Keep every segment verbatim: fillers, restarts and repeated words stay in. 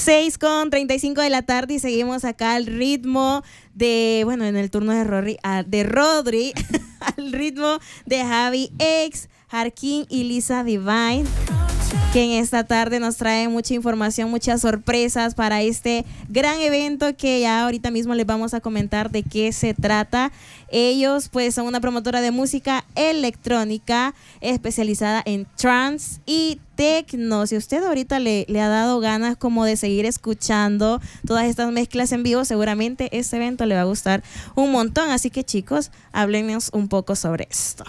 seis con treinta y cinco de la tarde y seguimos acá al ritmo de, bueno, en el turno de Rodri, de Rodri al ritmo de Javi X, Jarkin y Lisa Divine, que en esta tarde nos trae mucha información, muchas sorpresas para este gran evento que ya ahorita mismo les vamos a comentar de qué se trata. Ellos pues son una promotora de música electrónica especializada en trance y techno. Si usted ahorita le, le ha dado ganas como de seguir escuchando todas estas mezclas en vivo, seguramente este evento le va a gustar un montón. Así que chicos, háblenos un poco sobre esto.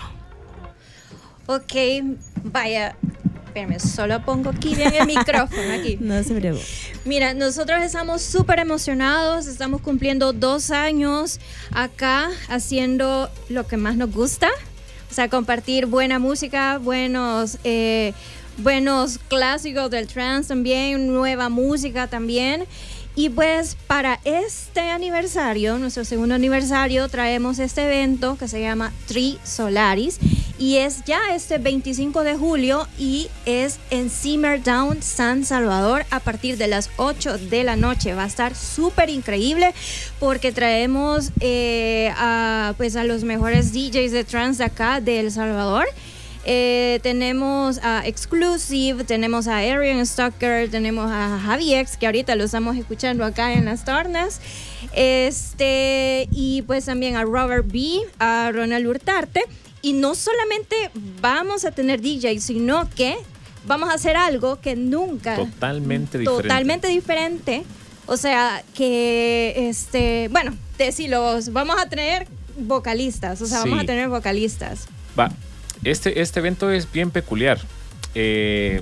Ok, vaya, espérame, solo pongo aquí bien el micrófono aquí. No se preocupe. Mira, nosotros estamos súper emocionados, estamos cumpliendo dos años acá haciendo lo que más nos gusta, o sea, compartir buena música, buenos, eh, buenos clásicos del trance también, nueva música también. Y pues para este aniversario, nuestro segundo aniversario, traemos este evento que se llama Tri Solaris y es ya este veinticinco de julio y es en Simmer Down, San Salvador, a partir de las ocho de la noche. Va a estar súper increíble porque traemos eh, a, pues a los mejores D Js de trance de acá de El Salvador. Eh, tenemos a Exclusive, tenemos a Arian Stalker, tenemos a Javi X, que ahorita lo estamos escuchando acá en las tornas, este, y pues también a Robert B, a Ronald Hurtarte. Y no solamente vamos a tener D Js, sino que vamos a hacer algo que nunca... Totalmente diferente. Totalmente diferente. O sea, que, este, bueno, decirlos, vamos a tener vocalistas, o sea, sí. vamos a tener vocalistas. Va. Este, este evento es bien peculiar. Eh,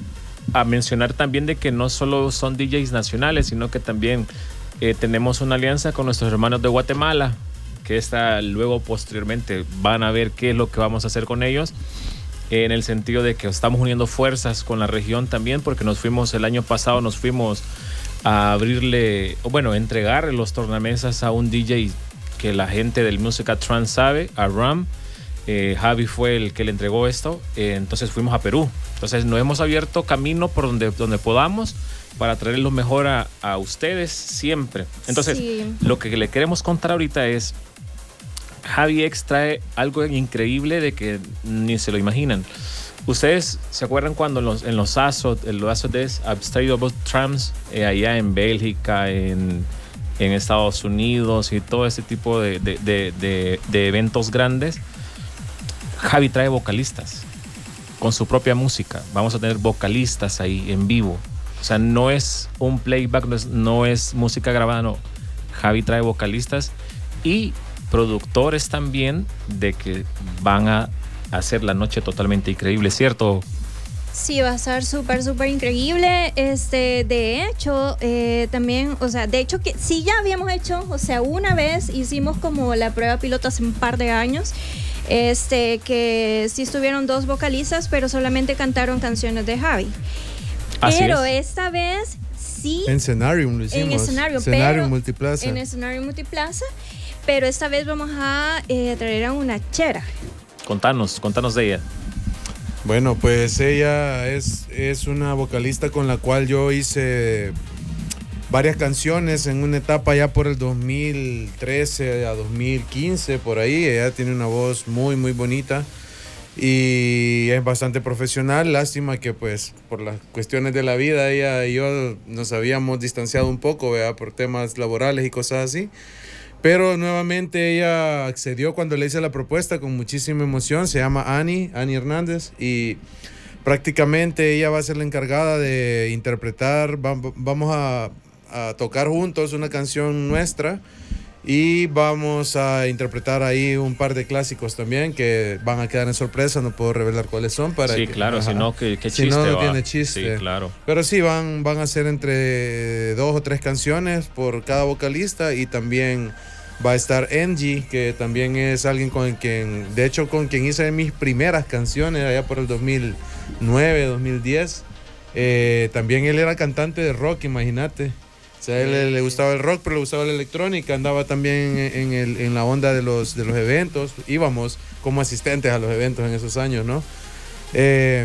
a mencionar también de que no solo son D Js nacionales, sino que también eh, tenemos una alianza con nuestros hermanos de Guatemala, que esta, luego posteriormente van a ver qué es lo que vamos a hacer con ellos, eh, en el sentido de que estamos uniendo fuerzas con la región también, porque nos fuimos el año pasado, nos fuimos a abrirle, o bueno, entregar los tornamesas a un D J que la gente del Música Trance sabe, a Ram. Eh, Javi fue el que le entregó esto, eh, entonces fuimos a Perú. Entonces nos hemos abierto camino por donde, donde podamos para traer lo mejor a, a ustedes siempre. Entonces, sí. Lo que le queremos contar ahorita es, Javi X trae algo increíble de que ni se lo imaginan. ¿Ustedes se acuerdan cuando en los, en los A S O T, el A S O T es Abstract About Trams, eh, allá en Bélgica, en, en Estados Unidos y todo ese tipo de, de, de, de, de eventos grandes? Javi trae vocalistas con su propia música. Vamos a tener vocalistas ahí en vivo. O sea, no es un playback, no es, no es música grabada, no. Javi trae vocalistas y productores también de que van a hacer la noche totalmente increíble, ¿cierto? Sí, va a estar súper, súper increíble. Este, de hecho, eh, también, o sea, de hecho que sí ya habíamos hecho, o sea, una vez hicimos como la prueba piloto hace un par de años. Este, que sí estuvieron dos vocalistas, pero solamente cantaron canciones de Javi. Así pero es. Esta vez sí. En Scenarium lo hicimos. En escenario, escenario pero, Multiplaza. En escenario Multiplaza. Pero esta vez vamos a eh, traer a una chera. Contanos, contanos de ella. Bueno, pues ella es, es una vocalista con la cual yo hice varias canciones en una etapa ya por el dos mil trece a dos mil quince, por ahí. Ella tiene una voz muy, muy bonita y es bastante profesional. Lástima que pues por las cuestiones de la vida ella y yo nos habíamos distanciado un poco, ¿verdad? Por temas laborales y cosas así. Pero nuevamente ella accedió cuando le hice la propuesta con muchísima emoción. Se llama Ani, Ani Hernández, y prácticamente ella va a ser la encargada de interpretar. Vamos a, a tocar juntos una canción nuestra y vamos a interpretar ahí un par de clásicos también que van a quedar en sorpresa. No puedo revelar cuáles son para sí, que, claro, ajá. si no, ¿qué, qué chiste si no, no va? tiene chiste. Sí, claro. Pero sí, van, van a ser entre dos o tres canciones por cada vocalista, y también va a estar Angie, que también es alguien con quien, de hecho, con quien hice mis primeras canciones allá por el dos mil nueve, dos mil diez. Eh, también él era cantante de rock, imagínate. O sea, a él le, le gustaba el rock, pero le gustaba la electrónica. Andaba también en, en, el, en la onda de los, de los eventos. Íbamos como asistentes a los eventos en esos años, ¿no? Eh,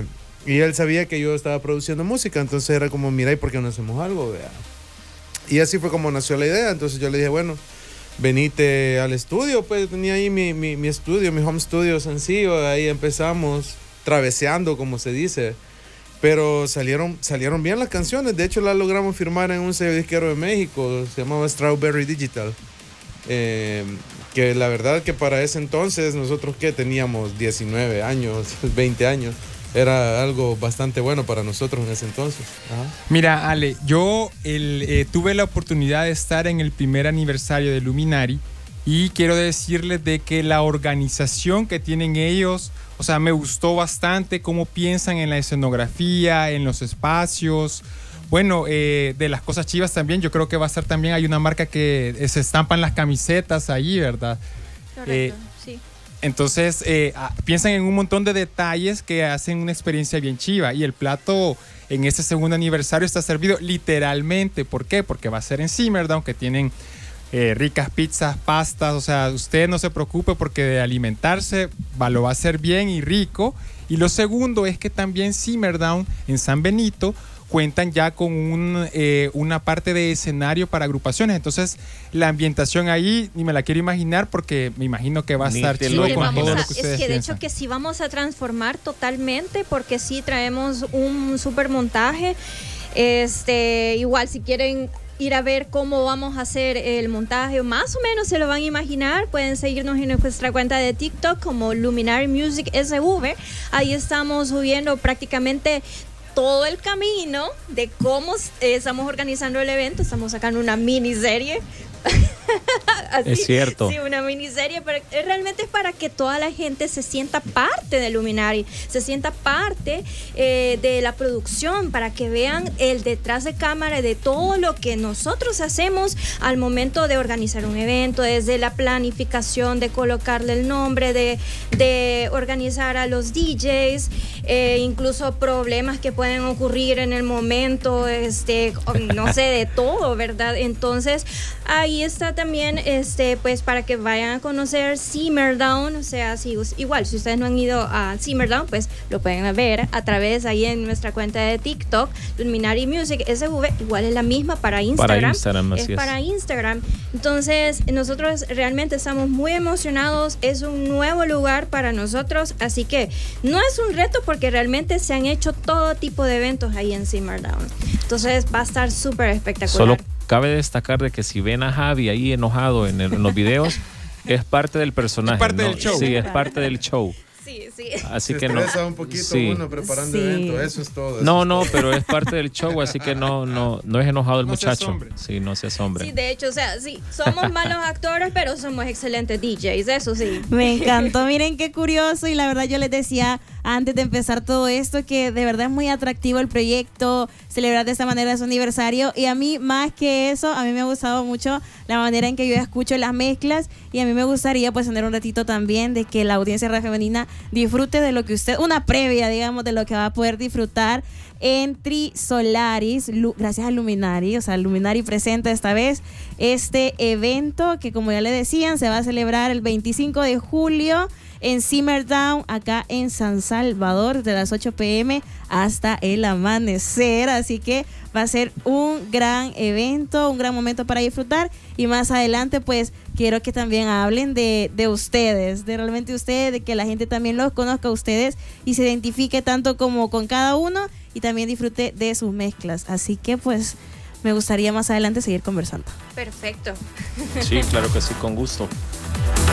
Y él sabía que yo estaba produciendo música, entonces era como, mira, ¿y por qué no hacemos algo? Vea. Y así fue como nació la idea. Entonces yo le dije, bueno, venite al estudio. Pues tenía ahí mi, mi, mi estudio, mi home studio sencillo. Ahí empezamos traveseando, como se dice. Pero salieron, salieron bien las canciones. De hecho, las logramos firmar en un sello disquero de México. Se llamaba Strawberry Digital. Eh, que la verdad que para ese entonces, nosotros que teníamos diecinueve años, veinte años, era algo bastante bueno para nosotros en ese entonces. Ajá. Mira, Ale, yo el, eh, tuve la oportunidad de estar en el primer aniversario de Luminary y quiero decirles de que la organización que tienen ellos, o sea, me gustó bastante cómo piensan en la escenografía, en los espacios. Bueno, eh, de las cosas chivas también, yo creo que va a ser también, hay una marca que se estampan las camisetas ahí, ¿verdad? Correcto, Eh, sí. Entonces, eh, piensan en un montón de detalles que hacen una experiencia bien chiva. Y el plato en este segundo aniversario está servido literalmente. ¿Por qué? Porque va a ser en Simmerdown, que tienen eh, ricas pizzas, pastas. O sea, usted no se preocupe porque de alimentarse va, lo va a hacer bien y rico. Y lo segundo es que también Simmerdown en San Benito cuentan ya con un, eh, una parte de escenario para agrupaciones. Entonces, la ambientación ahí ni me la quiero imaginar porque me imagino que va a Ni estar te chido lo Sí, con vamos todo a- lo que ustedes es que de piensan. hecho que sí vamos a transformar totalmente porque sí traemos un super montaje. Este, igual si quieren ir a ver cómo vamos a hacer el montaje, más o menos se lo van a imaginar, pueden seguirnos en nuestra cuenta de TikTok como Luminary Music S V. Ahí estamos subiendo prácticamente todo el camino de cómo eh, estamos organizando el evento. Estamos sacando una miniserie. Así, Es cierto. Sí, una miniserie, pero realmente es para que toda la gente se sienta parte de Luminary, se sienta parte eh, de la producción, para que vean el detrás de cámara de todo lo que nosotros hacemos al momento de organizar un evento, desde la planificación, de colocarle el nombre, de, de organizar a los D Js, eh, incluso problemas que pueden ocurrir en el momento, este, no sé, de todo, ¿verdad? Entonces, ahí está también, este, pues para que vayan a conocer Simmerdown. O sea, si, igual, si ustedes no han ido a Simmerdown, pues lo pueden ver a través ahí en nuestra cuenta de TikTok, Luminary Music S V, igual es la misma para Instagram. Para Instagram, así es es. para Instagram. Entonces, nosotros realmente estamos muy emocionados, es un nuevo lugar para nosotros, así que no es un reto porque realmente se han hecho todo tipo de eventos ahí en Simmerdown. Entonces, va a estar súper espectacular. Solo cabe destacar de que si ven a Javi ahí enojado en, el- en los videos, es parte del personaje. Es parte ¿no? del show. Sí, es parte del show. Sí, sí. Así Se que no. estresa un poquito Sí. uno preparando Sí. eventos, eso es todo. eso No, es no, todo. pero es parte del show, así que no, no, no es enojado el No se muchacho. asombre. Sí, no se asombre. Sí, de hecho, o sea, sí, somos malos actores, pero somos excelentes D Js, eso sí. Me encantó, miren qué curioso, y la verdad yo les decía antes de empezar todo esto que de verdad es muy atractivo el proyecto, celebrar de esta manera su aniversario, y a mí más que eso, a mí me ha gustado mucho la manera en que yo escucho las mezclas, y a mí me gustaría pues tener un ratito también de que la audiencia radio femenina disfrute de lo que usted, una previa digamos de lo que va a poder disfrutar en Trisolaris, Lu- gracias a Luminary, o sea, Luminary presenta esta vez este evento que, como ya le decían, se va a celebrar el veinticinco de julio en Simmerdown, acá en San Salvador, de las ocho pm hasta el amanecer. Así que va a ser un gran evento, un gran momento para disfrutar. Y más adelante, pues, quiero que también hablen de, de ustedes, de realmente ustedes, de que la gente también los conozca a ustedes y se identifique tanto como con cada uno y también disfrute de sus mezclas. Así que, pues, me gustaría más adelante seguir conversando. Perfecto. Sí, claro que sí, con gusto.